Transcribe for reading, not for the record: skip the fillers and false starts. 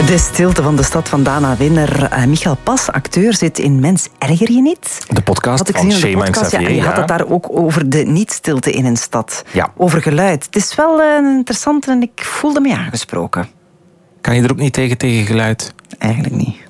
De stilte van de stad van Dana Winner. Michael Pas, acteur, zit in Mens Erger je niet? De podcast van Shema en Xavier. Ja, en je had het daar ook over de niet-stilte in een stad. Ja. Over geluid. Het is wel interessant en ik voelde me aangesproken. Kan je er ook niet tegen geluid? Eigenlijk niet.